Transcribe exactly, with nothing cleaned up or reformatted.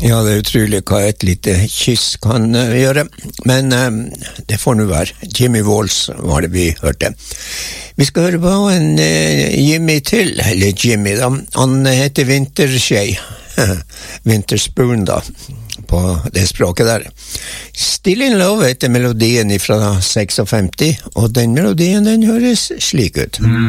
Ja, det er utrolig hva et lite kyss kan uh, gjøre, men uh, det får nu være. Jimmy Walls var det vi hørte. Vi skal høre på en uh, Jimmy til, eller Jimmy da. Han heter Wintershey, Winterspoon da, på det språket der. Still in Love heter melodien fra femtiseks, og den melodien den høres slik ut.